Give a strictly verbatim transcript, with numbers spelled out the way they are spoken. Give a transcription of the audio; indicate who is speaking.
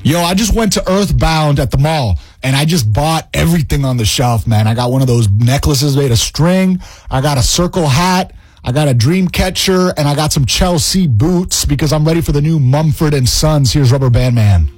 Speaker 1: Yo, I just went to Earthbound at the mall, and I just bought everything on the shelf, man. I got one of those necklaces made of string. I got a circle hat. I got a dream catcher, and I got some Chelsea boots because I'm ready for the new Mumford and Sons. Here's Rubber Band Man.